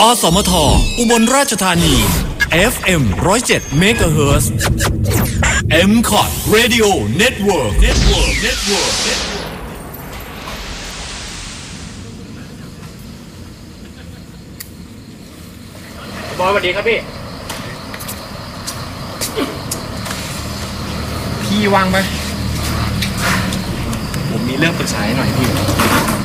อสมทอุบลราชธานี FM 107 MHz MCOT Radio Network บอยสวัสดีครับพี่ว่างไหมผมมีเรื่องปรึกษาหน่อยพี่